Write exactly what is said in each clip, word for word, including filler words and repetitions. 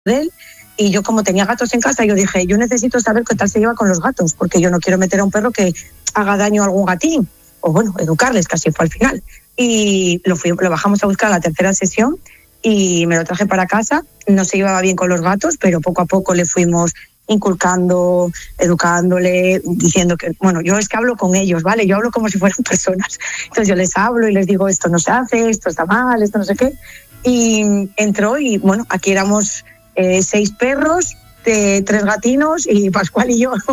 de él. Y yo, como tenía gatos en casa, yo dije, yo necesito saber qué tal se lleva con los gatos, porque yo no quiero meter a un perro que haga daño a algún gatín, o bueno, educarles, casi fue al final. Y lo, fui, lo bajamos a buscar a la tercera sesión y me lo traje para casa. No se llevaba bien con los gatos, pero poco a poco le fuimos inculcando, educándole, diciendo que, bueno, yo es que hablo con ellos, ¿vale? Yo hablo como si fueran personas. Entonces yo les hablo y les digo, esto no se hace, esto está mal, esto no sé qué. Y entró y, bueno, aquí éramos... Eh, seis perros, de tres gatinos y Pascual y yo.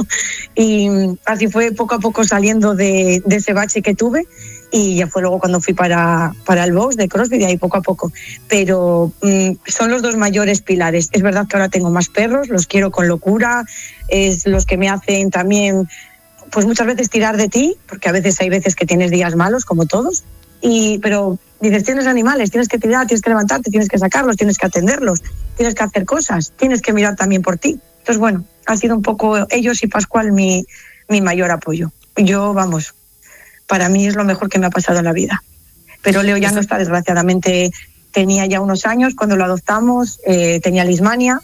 Y así fue poco a poco saliendo de, de ese bache que tuve, y ya fue luego cuando fui para, para el box de CrossFit, y ahí poco a poco. Pero mmm, son los dos mayores pilares. Es verdad que ahora tengo más perros, los quiero con locura, es los que me hacen también, pues muchas veces tirar de ti, porque a veces hay veces que tienes días malos, como todos, y pero dices, tienes animales, tienes que tirar, tienes que levantarte, tienes que sacarlos, tienes que atenderlos, tienes que hacer cosas, tienes que mirar también por ti. Entonces, bueno, ha sido un poco ellos y Pascual mi, mi mayor apoyo. Yo, vamos, para mí es lo mejor que me ha pasado en la vida. Pero Leo ya no está, desgraciadamente. Tenía ya unos años cuando lo adoptamos, eh, tenía lismania,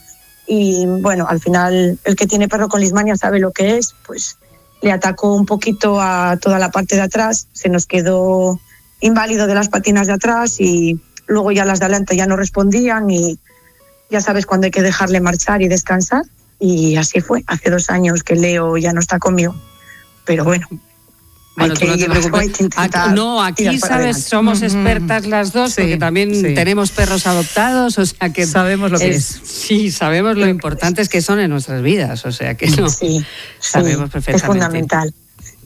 y bueno, al final el que tiene perro con lismania sabe lo que es. Pues le atacó un poquito a toda la parte de atrás, se nos quedó inválido de las patinas de atrás, y luego ya las de adelante ya no respondían, y ya sabes cuándo hay que dejarle marchar y descansar. Y así fue. Hace dos años que Leo ya no está conmigo, pero bueno. Bueno, tú no te preocupes. Aquí, no, aquí sabes, somos expertas las dos, sí, porque también sí. tenemos perros adoptados, o sea que sabemos lo que es. es. Sí, sabemos lo importantes que son en nuestras vidas, o sea que no, sí, sabemos sí, perfectamente. Es fundamental.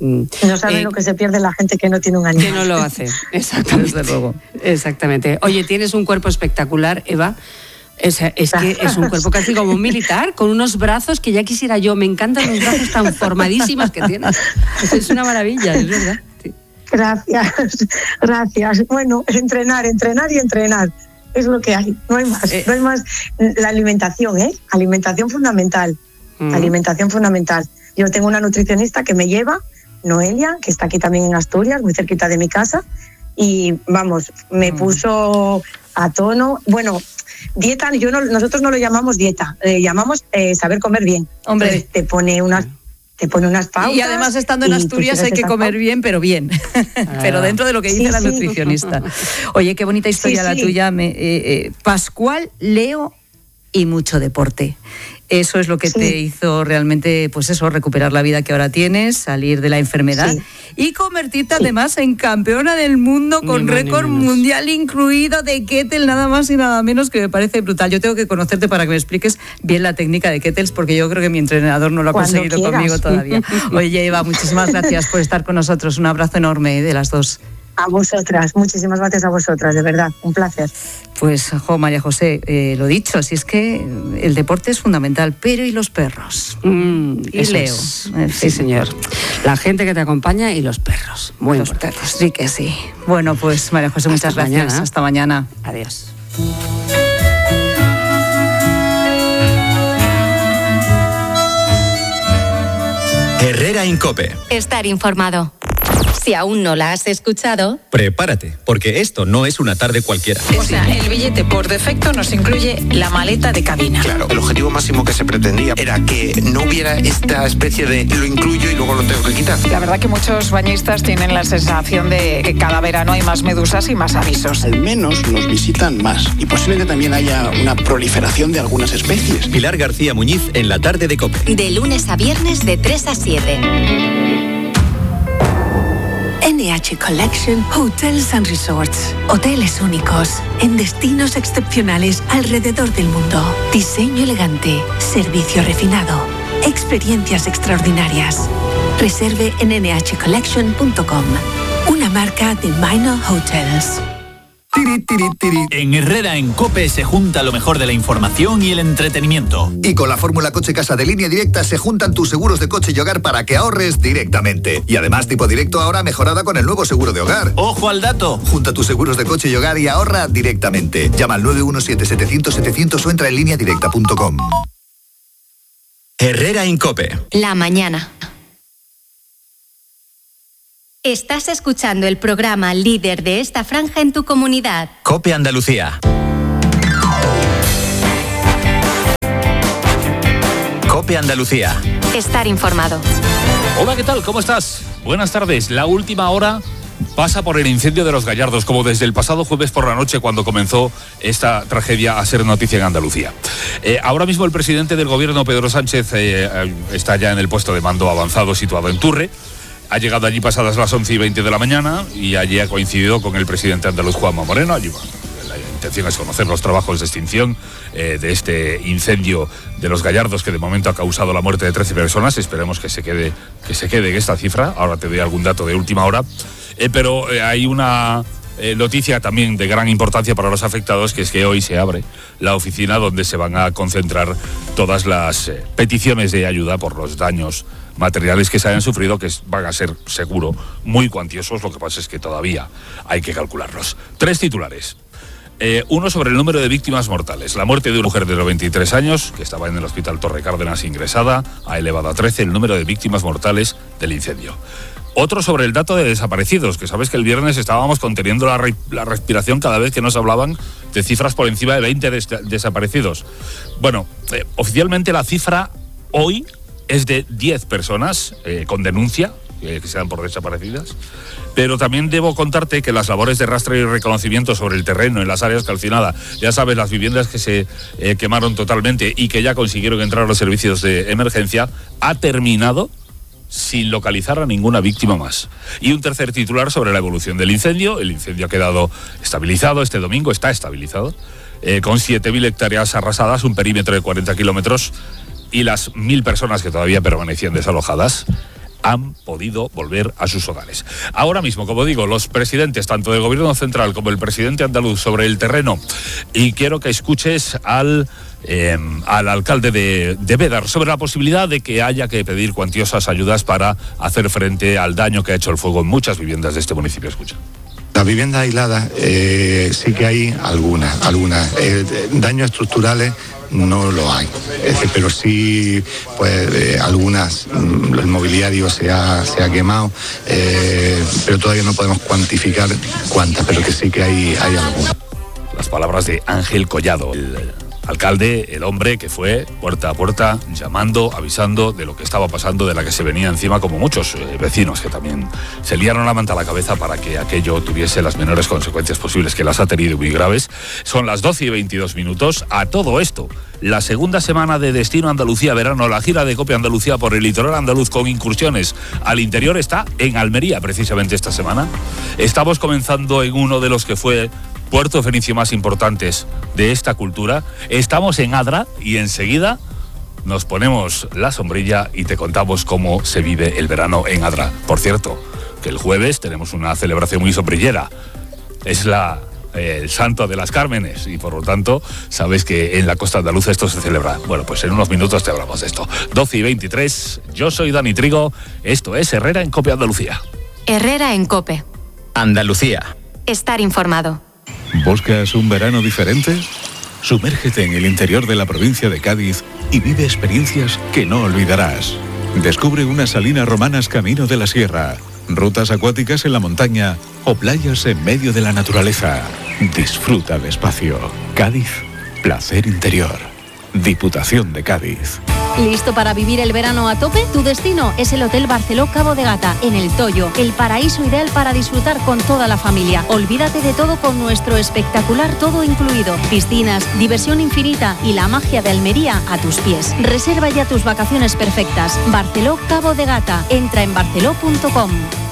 No saben eh, lo que se pierde la gente que no tiene un animal. Que no lo hace, exactamente. Desde luego. Exactamente. Oye, tienes un cuerpo espectacular, Eva. Es, es que es un cuerpo casi como un militar, con unos brazos que ya quisiera yo. Me encantan los brazos tan formadísimos que tienes. Es una maravilla, es verdad. Sí. Gracias, gracias. Bueno, entrenar, entrenar y entrenar. Es lo que hay, no hay más. Eh. No hay más. La alimentación, ¿eh? Alimentación fundamental. Mm. Alimentación fundamental. Yo tengo una nutricionista que me lleva, Noelia, que está aquí también en Asturias, muy cerquita de mi casa, y vamos, me mm. puso a tono. Bueno, dieta, yo no, nosotros no lo llamamos dieta, le llamamos eh, saber comer bien. Hombre, entonces te pone unas, te pone unas pautas. Y además, estando en Asturias hay que comer pautas. bien, pero bien. Ah. Pero dentro de lo que dice sí, la sí. nutricionista. Oye, qué bonita historia sí, la sí. tuya. Me, eh, eh, Pascual, Leo y mucho deporte. Eso es lo que sí. te hizo realmente, pues eso, recuperar la vida que ahora tienes, salir de la enfermedad sí. y convertirte sí. además en campeona del mundo con récord mundial incluido de kettle, nada más y nada menos, que me parece brutal. Yo tengo que conocerte para que me expliques bien la técnica de kettles, porque yo creo que mi entrenador no lo ha Cuando conseguido quieras. conmigo todavía. Oye, Eva, muchísimas gracias por estar con nosotros. Un abrazo enorme de las dos. A vosotras, muchísimas gracias a vosotras, de verdad, un placer. Pues, jo, María José, eh, lo dicho, si es que el deporte es fundamental, pero ¿y los perros? Mm, y Leo. Es. Sí, señor. La gente que te acompaña y los perros, muy los importantes. Perros, sí que sí. Bueno, pues, María José, muchas Hasta gracias. Mañana. Hasta mañana. Adiós. Herrera en COPE. Estar informado. Si aún no la has escuchado, prepárate, porque esto no es una tarde cualquiera. O sea, el billete por defecto nos incluye la maleta de cabina. Claro, el objetivo máximo que se pretendía era que no hubiera esta especie de lo incluyo y luego lo tengo que quitar. La verdad que muchos bañistas tienen la sensación de que cada verano hay más medusas y más avisos. Al menos nos visitan más y posiblemente también haya una proliferación de algunas especies. Pilar García Muñiz en la tarde de COPE. De lunes a viernes de tres a siete. N H Collection Hotels and Resorts. Hoteles únicos en destinos excepcionales alrededor del mundo. Diseño elegante, servicio refinado, experiencias extraordinarias. Reserve en ene hache collection punto com. Una marca de Minor Hotels. Tiri, tiri, tiri. En Herrera en COPE se junta lo mejor de la información y el entretenimiento. Y con la fórmula Coche Casa de Línea Directa se juntan tus seguros de coche y hogar para que ahorres directamente. Y además tipo directo ahora mejorada con el nuevo seguro de hogar. ¡Ojo al dato! Junta tus seguros de coche y hogar y ahorra directamente. Llama al nueve uno siete, setecientos, setecientos o entra en línea directa punto com. Herrera en COPE. La mañana. Estás escuchando el programa líder de esta franja en tu comunidad. COPE Andalucía. COPE Andalucía. Estar informado. Hola, ¿qué tal? ¿Cómo estás? Buenas tardes. La última hora pasa por el incendio de Los Gallardos, como desde el pasado jueves por la noche, cuando comenzó esta tragedia a ser noticia en Andalucía. Eh, ahora mismo el presidente del gobierno, Pedro Sánchez, eh, está ya en el puesto de mando avanzado situado en Turre. Ha llegado allí pasadas las once y veinte de la mañana y allí ha coincidido con el presidente andaluz, Juanma Moreno. Allí, bueno, la intención es conocer los trabajos de extinción eh, de este incendio de Los Gallardos, que de momento ha causado la muerte de trece personas. Esperemos que se quede, que se quede en esta cifra. Ahora te doy algún dato de última hora. Eh, pero eh, hay una eh, noticia también de gran importancia para los afectados, que es que hoy se abre la oficina donde se van a concentrar todas las eh, peticiones de ayuda por los daños materiales que se hayan sufrido, que van a ser, seguro, muy cuantiosos. Lo que pasa es que todavía hay que calcularlos. Tres titulares. Eh, uno sobre el número de víctimas mortales. La muerte de una mujer de noventa y tres años, que estaba en el hospital Torre Cárdenas ingresada, ha elevado a trece el número de víctimas mortales del incendio. Otro sobre el dato de desaparecidos, que sabes que el viernes estábamos conteniendo la, re, la respiración cada vez que nos hablaban de cifras por encima de veinte des, desaparecidos. Bueno, eh, oficialmente la cifra hoy es de diez personas eh, con denuncia, eh, que se dan por desaparecidas, pero también debo contarte que las labores de rastreo y reconocimiento sobre el terreno en las áreas calcinadas, ya sabes, las viviendas que se eh, quemaron totalmente y que ya consiguieron entrar a los servicios de emergencia, ha terminado sin localizar a ninguna víctima más. Y un tercer titular sobre la evolución del incendio. El incendio ha quedado estabilizado este domingo, está estabilizado, eh, con siete mil hectáreas arrasadas, un perímetro de cuarenta kilómetros, y las mil personas que todavía permanecían desalojadas han podido volver a sus hogares. Ahora mismo, como digo, los presidentes tanto del gobierno central como el presidente andaluz sobre el terreno, y quiero que escuches al eh, al alcalde de, de Bédar sobre la posibilidad de que haya que pedir cuantiosas ayudas para hacer frente al daño que ha hecho el fuego en muchas viviendas de este municipio. Escucha. Las viviendas aisladas eh, sí que hay algunas, algunas. Eh, daños estructurales no lo hay, es decir, pero sí, pues eh, algunas, el mobiliario se ha, se ha quemado, eh, pero todavía no podemos cuantificar cuántas, pero que sí que hay, hay algunas. Las palabras de Ángel Collado, el alcalde, el hombre que fue puerta a puerta llamando, avisando de lo que estaba pasando, de la que se venía encima, como muchos eh, vecinos que también se liaron la manta a la cabeza para que aquello tuviese las menores consecuencias posibles, que las ha tenido muy graves. Son las doce y veintidós minutos. A todo esto, la segunda semana de Destino Andalucía Verano, la gira de COPE Andalucía por el litoral andaluz con incursiones al interior, está en Almería precisamente esta semana. Estamos comenzando en uno de los que fue puerto fenicio más importantes de esta cultura. Estamos en Adra y enseguida nos ponemos la sombrilla y te contamos cómo se vive el verano en Adra. Por cierto, que el jueves tenemos una celebración muy sombrillera. Es la, eh, el Santo de las Cármenes y por lo tanto sabes que en la costa andaluza esto se celebra. Bueno, pues en unos minutos te hablamos de esto. doce y veintitrés, yo soy Dani Trigo, esto es Herrera en COPE Andalucía. Herrera en COPE Andalucía. Estar informado. ¿Buscas un verano diferente? Sumérgete en el interior de la provincia de Cádiz y vive experiencias que no olvidarás. Descubre unas salinas romanas camino de la sierra, rutas acuáticas en la montaña o playas en medio de la naturaleza. Disfruta despacio. Cádiz, placer interior. Diputación de Cádiz. ¿Listo para vivir el verano a tope? Tu destino es el Hotel Barceló Cabo de Gata, en El Toyo, el paraíso ideal para disfrutar con toda la familia. Olvídate de todo con nuestro espectacular todo incluido. Piscinas, diversión infinita y la magia de Almería a tus pies. Reserva ya tus vacaciones perfectas. Barceló Cabo de Gata. Entra en barceló punto com.